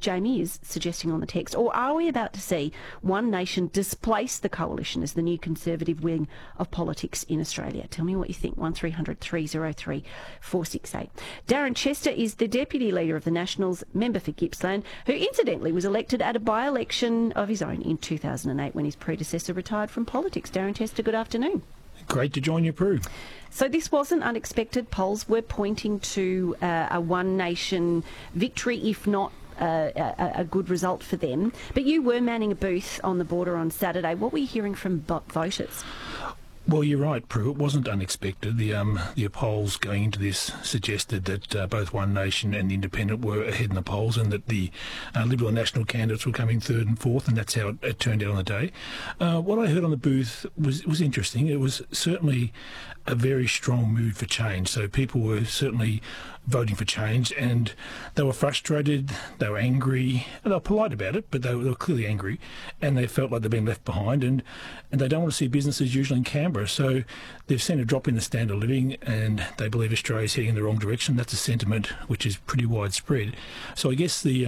Jamie is suggesting on the text? Or are we about to see One Nation displace the Coalition as the new Conservative wing of politics in Australia? Tell me what you think. 1300 303 468. Darren Chester is the Deputy Leader of the Nationals, member for Gippsland, who incidentally was elected at a by-election of his own in 2008 when his predecessor retired from politics. Darren Chester, good afternoon. Great to join you, Prue. So this wasn't unexpected. Polls were pointing to a One Nation victory, if not a good result for them. But you were manning a booth on the border on Saturday. What were you hearing from voters? Well, you're right, Prue. It wasn't unexpected. The polls going into this suggested that both One Nation and the Independent were ahead in the polls, and that the Liberal and National candidates were coming third and fourth, and that's how it turned out on the day. What I heard on the booth was interesting. It was certainly a very strong mood for change. So people were certainly voting for change, and they were frustrated, they were angry, and they were polite about it, but they were clearly angry, and they felt like they'd been left behind, and they don't want to see business as usual in Canberra. So they've seen a drop in the standard of living, and they believe Australia's heading in the wrong direction. That's a sentiment which is pretty widespread. So I guess the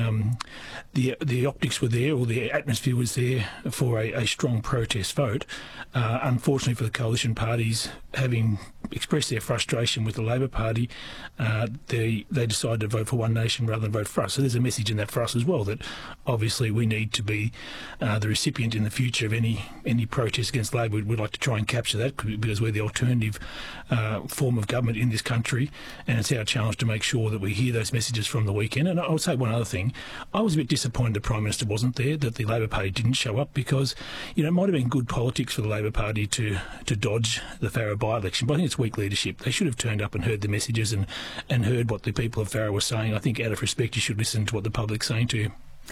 optics were there, or the atmosphere was there for a strong protest vote. Unfortunately for the coalition parties, having expressed their frustration with the Labor Party, they decided to vote for One Nation rather than vote for us. So there's a message in that for us as well, that obviously we need to be the recipient in the future of any protest against Labor. We'd like to try and capture that, because we're the alternative form of government in this country, and it's our challenge to make sure that we hear those messages from the weekend. And I'll say one other thing. I was a bit disappointed the Prime Minister wasn't there, that the Labor Party didn't show up, because it might have been good politics for the Labor Party to dodge the Farrer by-election, but I think it's weak leadership. They should have turned up and heard the messages and heard what the people of Farrer were saying. I think out of respect you should listen to what the public's saying to you.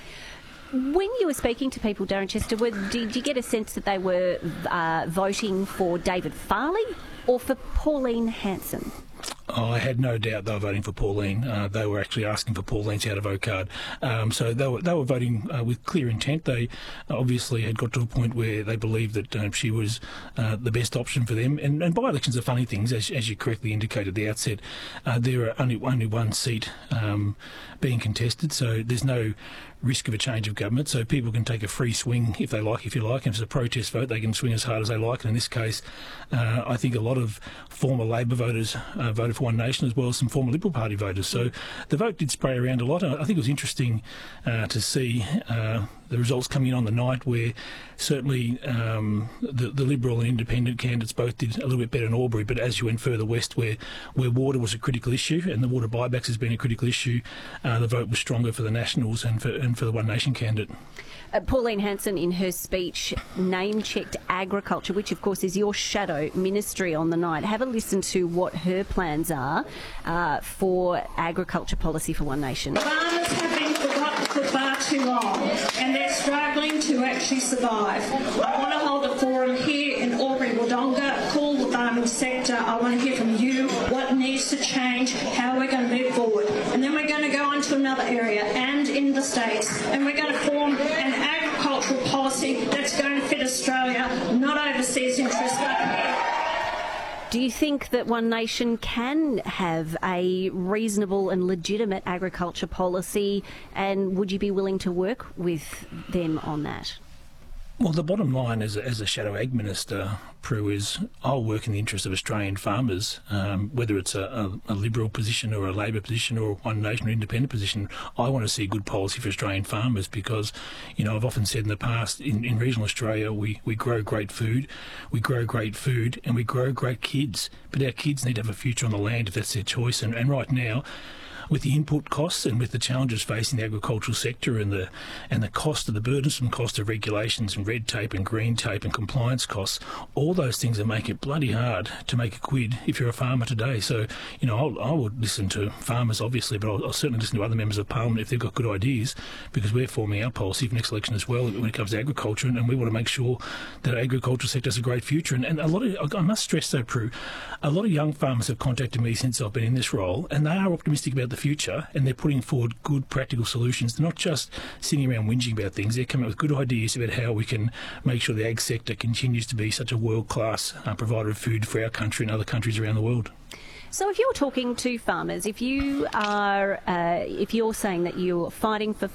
When you were speaking to people, Darren Chester, did you get a sense that they were voting for David Farley or for Pauline Hanson? Oh, I had no doubt they were voting for Pauline. They were actually asking for Pauline's how to vote card. So they were voting with clear intent. They obviously had got to a point where they believed that she was the best option for them. And by-elections are funny things, as you correctly indicated at the outset. There are only one seat being contested, so there's no risk of a change of government, so people can take a free swing if you like. And if it's a protest vote, they can swing as hard as they like. And in this case, I think a lot of former Labor voters voted for One Nation, as well as some former Liberal Party voters. So the vote did spray around a lot. I think it was interesting to see the results coming in on the night, where certainly the Liberal and Independent candidates both did a little bit better in Albury, but as you went further west, where water was a critical issue, and the water buybacks has been a critical issue, the vote was stronger for the Nationals and for the One Nation candidate. Pauline Hanson, in her speech, name-checked agriculture, which of course is your shadow ministry on the night. Have a listen to what her plans are for agriculture policy for One Nation. Farmers have been forgotten for far too long, and they're struggling to actually survive. I want to hold a forum here in Albury-Wodonga, call the farming sector. I want to hear from you what needs to change, how we're going to move forward. And then we're going to go on to another area and in the States, and we're going to form an agricultural policy that's going to fit Australia, not overseas interests, but here. Do you think that One Nation can have a reasonable and legitimate agriculture policy, and would you be willing to work with them on that? Well, the bottom line as a shadow ag minister, Prue, is I'll work in the interest of Australian farmers, whether it's a Liberal position or a Labor position or a One Nation or Independent position. I want to see good policy for Australian farmers, because, I've often said in the past, in regional Australia, we grow great food, and we grow great kids. But our kids need to have a future on the land if that's their choice. And right now, with the input costs and with the challenges facing the agricultural sector and the cost of the burdensome cost of regulations and red tape and green tape and compliance costs, all those things are making it bloody hard to make a quid if you're a farmer today. So, I would listen to farmers, obviously, but I'll certainly listen to other members of Parliament if they've got good ideas, because we're forming our policy for next election as well when it comes to agriculture, and we want to make sure that our agricultural sector has a great future. And a lot of, I must stress though, Prue, a lot of young farmers have contacted me since I've been in this role, and they are optimistic about the future, and they're putting forward good practical solutions. They're not just sitting around whinging about things. They're coming up with good ideas about how we can make sure the ag sector continues to be such a world-class provider of food for our country and other countries around the world. So if you're talking to farmers, if you're saying that you're fighting for